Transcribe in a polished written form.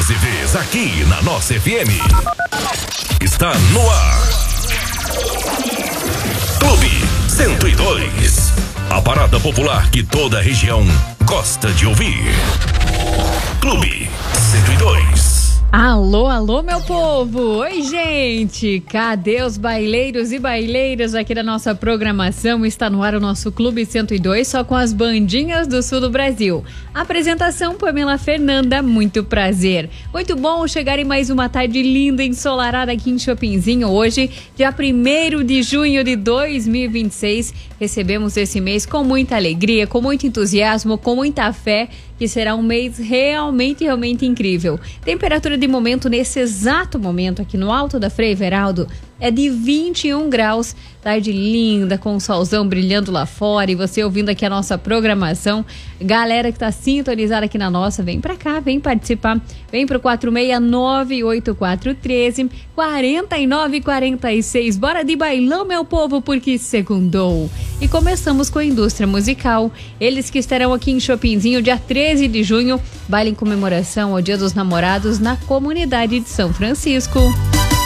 Vez aqui na nossa FM. Está no ar. Clube 102. A parada popular que toda a região gosta de ouvir. Clube 102. Alô, alô, meu povo! Oi, gente! Cadê os baileiros e baileiras aqui da nossa programação? Está no ar o nosso Clube 102, só com as bandinhas do sul do Brasil. Apresentação, Pamela Fernanda, muito prazer. Muito bom chegar em mais uma tarde linda, ensolarada aqui em Chopinzinho. Hoje, dia 1º de junho de 2026, recebemos esse mês com muita alegria, com muito entusiasmo, com muita fé, que será um mês realmente incrível. Temperatura de momento, nesse exato momento, aqui no Alto da Frei Everaldo, é de 21 graus, tarde linda, com o solzão brilhando lá fora e você ouvindo aqui a nossa programação. Galera que tá sintonizada aqui na nossa, vem pra cá, vem participar, vem pro 469-8413-4946. Bora de bailão, meu povo, porque segundou. E começamos com a indústria musical. Eles que estarão aqui em Chopinzinho, dia 13 de junho, baile em comemoração ao Dia dos Namorados na comunidade de São Francisco.